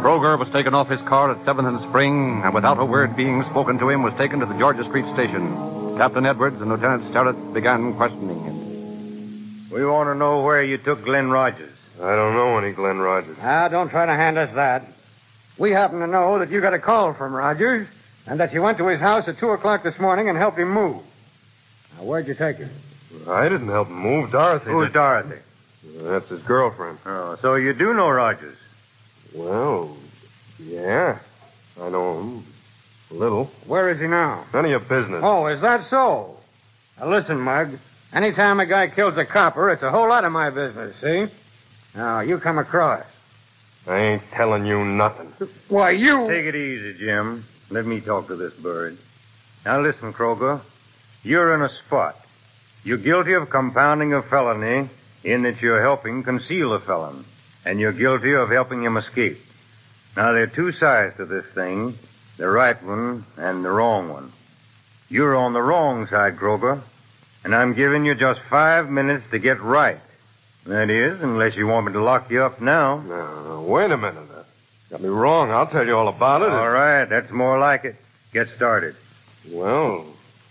Kroger was taken off his car at 7th and Spring, and without a word being spoken to him, was taken to the Georgia Street station. Captain Edwards and Lieutenant Starrett began questioning him. We want to know where you took Glenn Rogers. I don't know any Glenn Rogers. Don't try to hand us that. We happen to know that you got a call from Rogers and that you went to his house at 2 o'clock this morning and helped him move. Now, where'd you take him? I didn't help him move. Dorothy. Who's did. Dorothy? That's his girlfriend. Oh, so you do know Rogers. Well, yeah. I know him. A little. Where is he now? None of your business. Oh, is that so? Now, listen, Mug. Anytime a guy kills a copper, it's a whole lot of my business, see? Now, you come across. I ain't telling you nothing. Why, you... Take it easy, Jim. Let me talk to this bird. Now, listen, Kroger. You're in a spot. You're guilty of compounding a felony in that you're helping conceal a felon. And you're guilty of helping him escape. Now, there are two sides to this thing. The right one and the wrong one. You're on the wrong side, Kroger. And I'm giving you just 5 minutes to get right. That is, unless you want me to lock you up now. No, wait a minute. Got me wrong. I'll tell you all about it. All right, that's more like it. Get started. Well,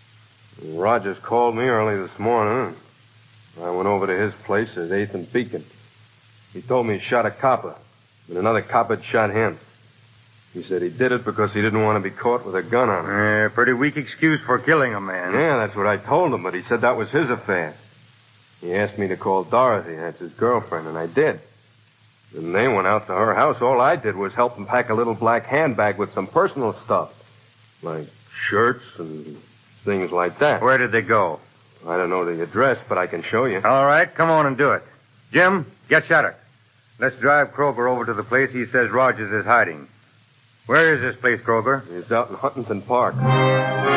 Rogers called me early this morning. I went over to his place at 8th and Beacon. He told me he shot a copper, and another copper had shot him. He said he did it because he didn't want to be caught with a gun on him. Pretty weak excuse for killing a man. Yeah, that's what I told him, but he said that was his affair. He asked me to call Dorothy, that's his girlfriend, and I did. Then they went out to her house. All I did was help him pack a little black handbag with some personal stuff, like shirts and things like that. Where did they go? I don't know the address, but I can show you. All right, come on and do it. Jim, get Shutter. Let's drive Kroger over to the place he says Rogers is hiding. Where is this place, Kroger? It's out in Huntington Park.